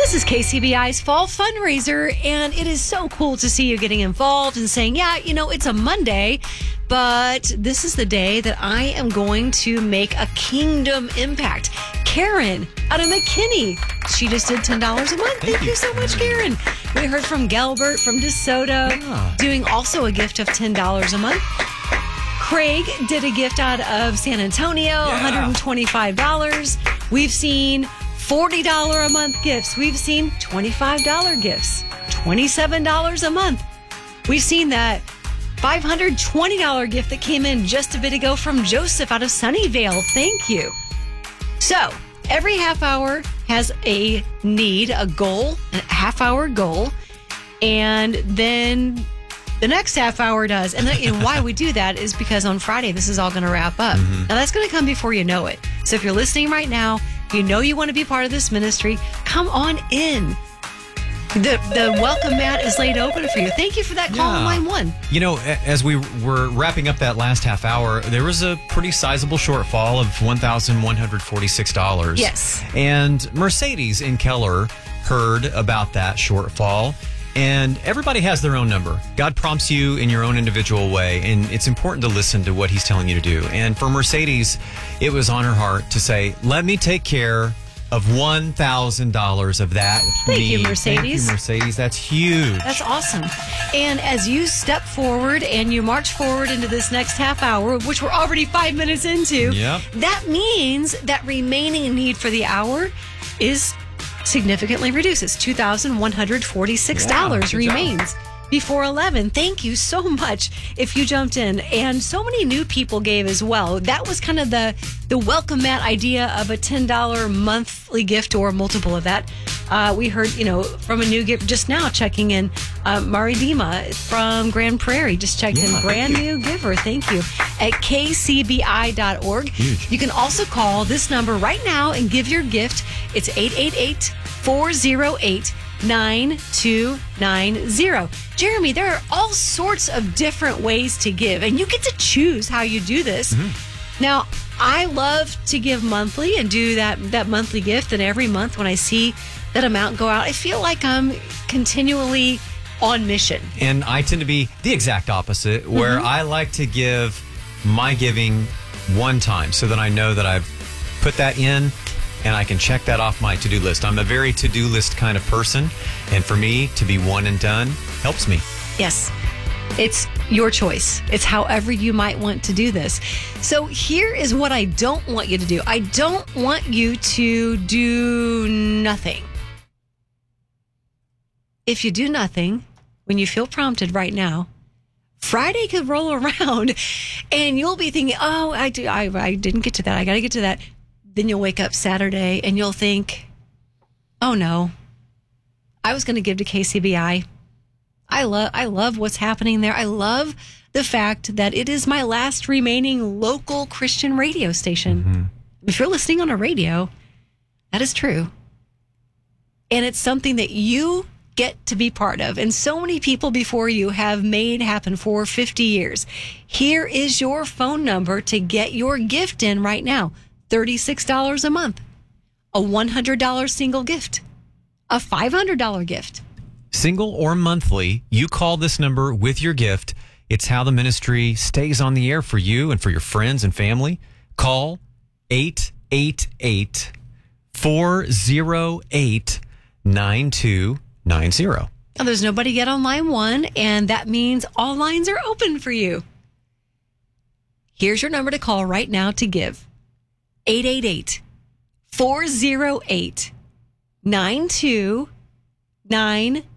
This is KCBI's Fall Fundraiser, and it is so cool to see you getting involved and saying, yeah, you know, it's a Monday, but this is the day that I am going to make a kingdom impact. Karen out of McKinney, she just did $10 a month. Thank you so much, Karen. We heard from Gelbert from DeSoto, doing also a gift of $10 a month. Craig did a gift out of San Antonio, $125. We've seen $40 a month gifts. We've seen $25 gifts, $27 a month. We've seen that $520 gift that came in just a bit ago from Joseph out of Sunnyvale. Thank you. So every half hour has a need, a goal, a half hour goal. And then the next half hour does. And then, why we do that is because on Friday, this is all going to wrap up. Now, that's going to come before you know it. So if you're listening right now, you know you want to be part of this ministry, come on in. The welcome mat is laid open for you. Thank you for that call on line one. You know, as we were wrapping up that last half hour, there was a pretty sizable shortfall of $1,146. Yes. And Mercedes in Keller heard about that shortfall. And everybody has their own number. God prompts you in your own individual way, and it's important to listen to what he's telling you to do. And for Mercedes, it was on her heart to say, let me take care of $1,000 of that. Thank you, Mercedes. Thank you, Mercedes. That's huge. That's awesome. And as you step forward and you march forward into this next half hour, which we're already 5 minutes into, that means that remaining need for the hour is significantly reduces. $2,146 remains before 11. Thank you so much if you jumped in. And so many new people gave as well. That was kind of the welcome mat idea of a $10 monthly gift or a multiple of that. We heard, from a new gift just now checking in. Maridima from Grand Prairie just checked in. Brand new giver. Thank you. At kcbi.org. Huge. You can also call this number right now and give your gift. It's 888-408-9290. Jeremy, there are all sorts of different ways to give, and you get to choose how you do this. Now, I love to give monthly and do that monthly gift, and every month when I see that amount go out, I feel like I'm continually on mission. And I tend to be the exact opposite, where I like to give my giving one time so that I know that I've put that in and I can check that off my to-do list. I'm a very to-do list kind of person, and for me to be one and done helps me. Yes. It's your choice. It's however you might want to do this. So here is what I don't want you to do. I don't want you to do nothing. If you do nothing, when you feel prompted right now, Friday could roll around and you'll be thinking, oh, I didn't get to that. I got to get to that. Then you'll wake up Saturday and you'll think, oh no, I was going to give to KCBI. I love what's happening there. I love the fact that it is my last remaining local Christian radio station. If you're listening on a radio, that is true. And it's something that you get to be part of. And so many people before you have made happen for 50 years. Here is your phone number to get your gift in right now. $36 a month, a $100 single gift, a $500 gift. Single or monthly, you call this number with your gift. It's how the ministry stays on the air for you and for your friends and family. Call 888-408-9290. Oh, there's nobody yet on line one, and that means all lines are open for you. Here's your number to call right now to give. 888-408-9290.